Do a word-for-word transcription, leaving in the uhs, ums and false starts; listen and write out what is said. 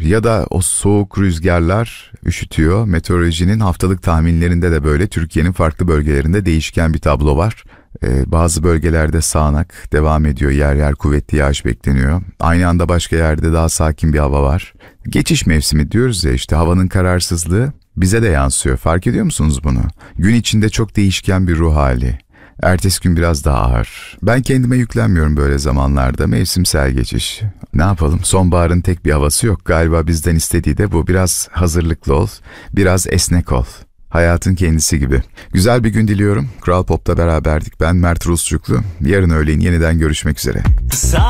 ya da o soğuk rüzgarlar üşütüyor. Meteorolojinin haftalık tahminlerinde de böyle Türkiye'nin farklı bölgelerinde değişken bir tablo var. Ee, bazı bölgelerde sağanak devam ediyor, yer yer kuvvetli yağış bekleniyor. Aynı anda başka yerde daha sakin bir hava var. Geçiş mevsimi diyoruz ya, işte havanın kararsızlığı bize de yansıyor. Fark ediyor musunuz bunu? Gün içinde çok değişken bir ruh hali. Ertesi gün biraz daha ağır. Ben kendime yüklenmiyorum böyle zamanlarda. Mevsimsel geçiş. Ne yapalım? Sonbaharın tek bir havası yok. Galiba bizden istediği de bu. Biraz hazırlıklı ol, biraz esnek ol. Hayatın kendisi gibi. Güzel bir gün diliyorum. Kral Pop'ta beraberdik. Ben Mert Rusçuklu. Yarın öğleyin yeniden görüşmek üzere.